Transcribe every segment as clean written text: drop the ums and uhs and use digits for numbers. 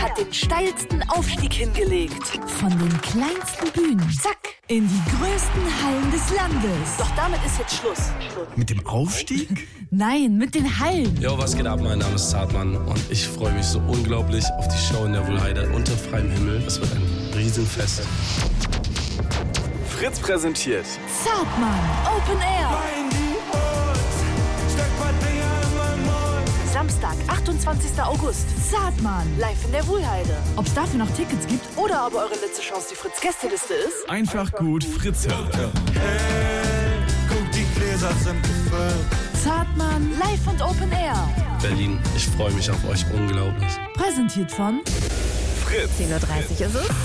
hat den steilsten Aufstieg hingelegt. Von den kleinsten Bühnen, Zack, in die größten Hallen des Landes. doch damit ist jetzt Schluss. Mit dem Aufstieg? Nein, mit den Hallen. Jo, was geht ab? Mein Name ist Zartmann und ich freue mich so unglaublich auf die Show in der Wuhlheide unter freiem Himmel. Das wird ein Riesenfest. Fritz präsentiert Zartmann, Open Air. Samstag, 28. August. Zartmann. Live in der Wuhlheide. Ob es dafür noch Tickets gibt? Oder ob eure letzte Chance die Fritz-Gästeliste ist? einfach gut Fritz hören. Hey, guck, die Gläser sind gefüllt. Zartmann, Live und Open Air. Berlin, ich freue mich auf euch unglaublich. präsentiert von Fritz. 10.30 Uhr ist es.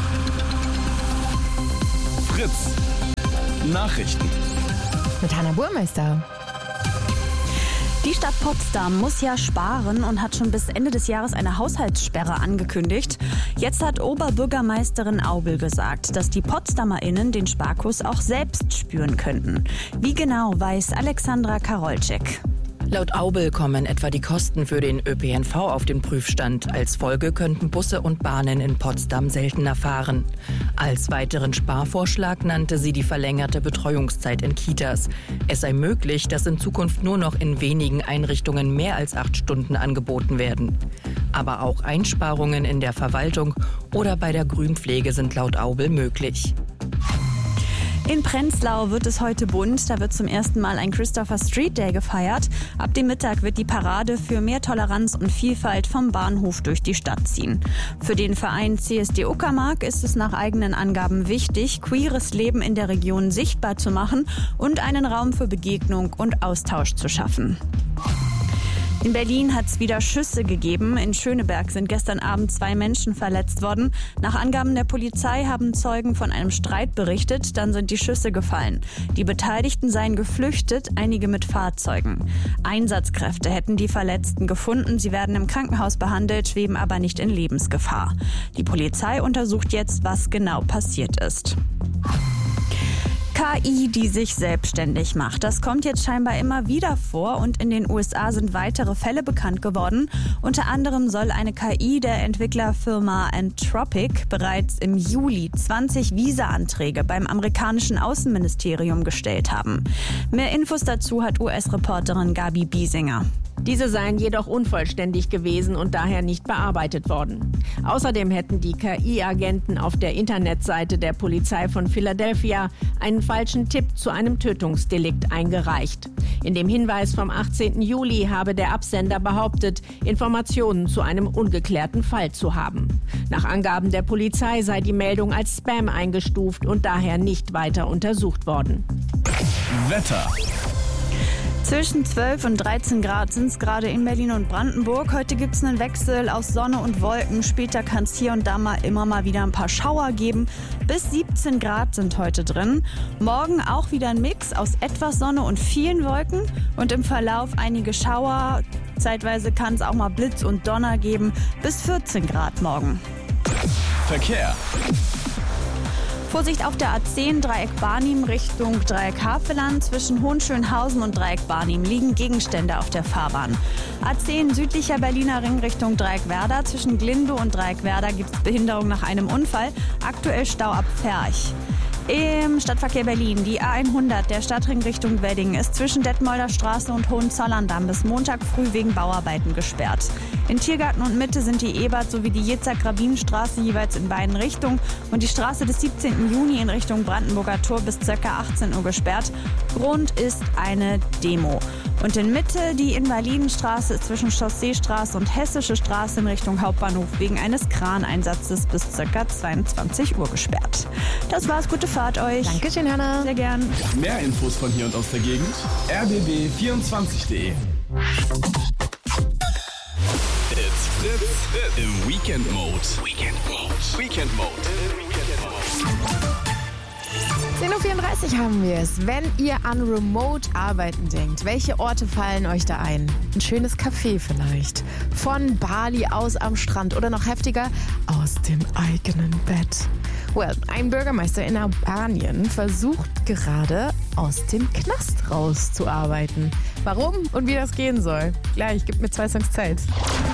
Fritz. Nachrichten. Mit Hanna Burmeister. Die Stadt Potsdam muss ja sparen und hat schon bis Ende des Jahres eine Haushaltssperre angekündigt. Jetzt hat Oberbürgermeisterin Aubel gesagt, dass die PotsdamerInnen den Sparkurs auch selbst spüren könnten. Wie genau, weiß Alexandra Karolczyk. Laut Aubel kommen etwa die Kosten für den ÖPNV auf den Prüfstand. Als Folge könnten Busse und Bahnen in Potsdam seltener fahren. Als weiteren Sparvorschlag nannte sie die verlängerte Betreuungszeit in Kitas. Es sei möglich, dass in Zukunft nur noch in wenigen Einrichtungen mehr als 8 Stunden angeboten werden. Aber auch Einsparungen in der Verwaltung oder bei der Grünpflege sind laut Aubel möglich. In Prenzlau wird es heute bunt. Da wird zum ersten Mal ein Christopher Street Day gefeiert. Ab dem Mittag wird die Parade für mehr Toleranz und Vielfalt vom Bahnhof durch die Stadt ziehen. Für den Verein CSD Uckermark ist es nach eigenen Angaben wichtig, queeres Leben in der Region sichtbar zu machen und einen Raum für Begegnung und Austausch zu schaffen. In Berlin hat es wieder Schüsse gegeben. In Schöneberg sind gestern Abend 2 Menschen verletzt worden. Nach Angaben der Polizei haben Zeugen von einem Streit berichtet. Dann sind die Schüsse gefallen. Die Beteiligten seien geflüchtet, einige mit Fahrzeugen. Einsatzkräfte hätten die Verletzten gefunden. Sie werden im Krankenhaus behandelt, schweben aber nicht in Lebensgefahr. Die Polizei untersucht jetzt, was genau passiert ist. KI, die sich selbstständig macht. Das kommt jetzt scheinbar immer wieder vor und in den USA sind weitere Fälle bekannt geworden. Unter anderem soll eine KI der Entwicklerfirma Anthropic bereits im Juli 20 Visa-Anträge beim amerikanischen Außenministerium gestellt haben. Mehr Infos dazu hat US-Reporterin Gabi Biesinger. Diese seien jedoch unvollständig gewesen und daher nicht bearbeitet worden. Außerdem hätten die KI-Agenten auf der Internetseite der Polizei von Philadelphia einen falschen Tipp zu einem Tötungsdelikt eingereicht. In dem Hinweis vom 18. Juli habe der Absender behauptet, Informationen zu einem ungeklärten Fall zu haben. Nach Angaben der Polizei sei die Meldung als Spam eingestuft und daher nicht weiter untersucht worden. Wetter. Zwischen 12 und 13 Grad sind es gerade in Berlin und Brandenburg. Heute gibt es einen Wechsel aus Sonne und Wolken. Später kann es hier und da immer mal wieder ein paar Schauer geben. Bis 17 Grad sind heute drin. Morgen auch wieder ein Mix aus etwas Sonne und vielen Wolken. Und im Verlauf einige Schauer. Zeitweise kann es auch mal Blitz und Donner geben. Bis 14 Grad morgen. Verkehr. Vorsicht auf der A10 Dreieck Barnim Richtung Dreieck Havelland. Zwischen Hohenschönhausen und Dreieck Barnim liegen Gegenstände auf der Fahrbahn. A10 südlicher Berliner Ring Richtung Dreieck Werder. Zwischen Glindow und Dreieck Werder gibt es Behinderung nach einem Unfall. Aktuell Stau ab Pferch. Im Stadtverkehr Berlin, die A100, der Stadtring Richtung Wedding, ist zwischen Detmolder Straße und Hohenzollern-Damm bis Montag früh wegen Bauarbeiten gesperrt. In Tiergarten und Mitte sind die Ebert sowie die Jitzak-Rabin-Straße jeweils in beiden Richtungen und die Straße des 17. Juni in Richtung Brandenburger Tor bis ca. 18 Uhr gesperrt. Grund ist eine Demo. Und in Mitte die Invalidenstraße ist zwischen Chausseestraße und Hessische Straße in Richtung Hauptbahnhof wegen eines Kraneinsatzes bis ca. 22 Uhr gesperrt. Das war's, gute Fahrt euch. Dankeschön, Hanna. Sehr gern. Mehr Infos von hier und aus der Gegend. rbb24.de. It's Fritz im Weekend Mode. Weekend Mode. 10.34 Uhr haben wir es. Wenn ihr an Remote-Arbeiten denkt, welche Orte fallen euch da ein? Ein schönes Café vielleicht. Von Bali aus am Strand oder noch heftiger, aus dem eigenen Bett. Well, ein Bürgermeister in Albanien versucht gerade aus dem Knast rauszuarbeiten. Warum und wie das gehen soll? Gleich, gib mir 2 Songs Zeit.